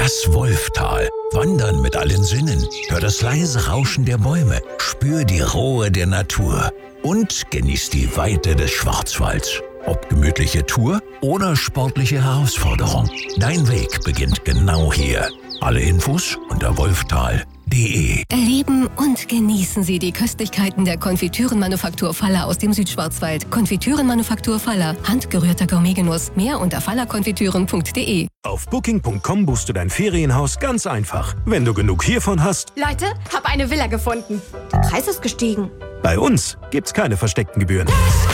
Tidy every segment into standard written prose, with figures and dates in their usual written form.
Das Wolftal. Wandern mit allen Sinnen. Hör das leise Rauschen der Bäume. Spür die Ruhe der Natur. Und genieß die Weite des Schwarzwalds. Ob gemütliche Tour oder sportliche Herausforderung. Dein Weg beginnt genau hier. Alle Infos unter wolftal.de. Erleben und genießen Sie die Köstlichkeiten der Konfitürenmanufaktur Faller aus dem Südschwarzwald. Konfitürenmanufaktur Faller. Handgerührter Gourmetgenuss. Mehr unter fallerkonfitüren.de. Auf Booking.com buchst du dein Ferienhaus ganz einfach. Wenn du genug hiervon hast... Leute, hab eine Villa gefunden. Der Preis ist gestiegen. Bei uns gibt's keine versteckten Gebühren.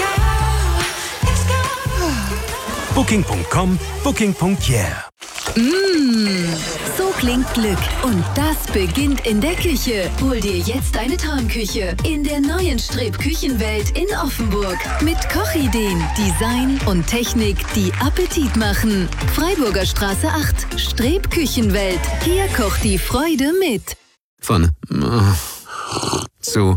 Booking.com, Booking.yeah. So klingt Glück. Und das beginnt in der Küche. Hol dir jetzt eine Traumküche in der neuen Streb-Küchenwelt in Offenburg. Mit Kochideen, Design und Technik, die Appetit machen. Freiburger Straße 8, Streb-Küchenwelt. Hier kocht die Freude mit. Von zu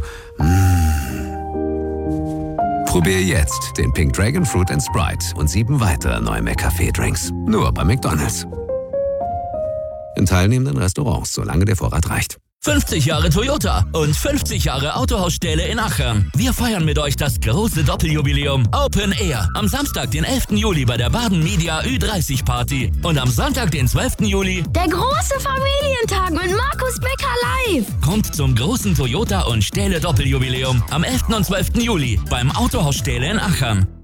Probier jetzt den Pink Dragon Fruit & Sprite und 7 weitere neue McCafé-Drinks. Nur bei McDonald's. In teilnehmenden Restaurants, solange der Vorrat reicht. 50 Jahre Toyota und 50 Jahre Autohausstähle in Achern. Wir feiern mit euch das große Doppeljubiläum Open Air. Am Samstag, den 11. Juli bei der Baden Media Ü30 Party. Und am Sonntag, den 12. Juli, Der große Familientag mit Markus Becker live. kommt zum großen Toyota und Stähle Doppeljubiläum am 11. und 12. Juli beim Autohausstähle in Achern.